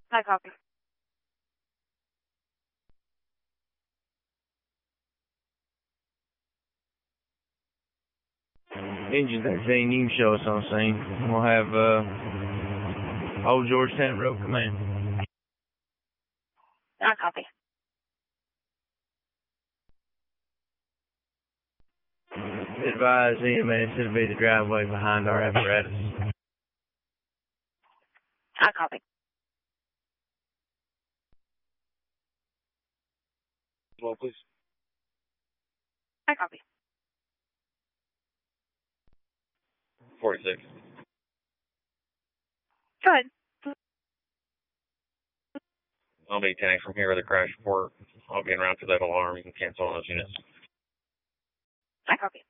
I copy. Engine 13, you can show us on scene. We'll have Old Georgetown Road Command. I copy. Advise EMS to be the driveway behind our apparatus. I copy. Well, please. I copy. 46. Go ahead. I'll be 10 from here with a crash report. I'll be en route to that alarm. You can cancel on those units. I copy.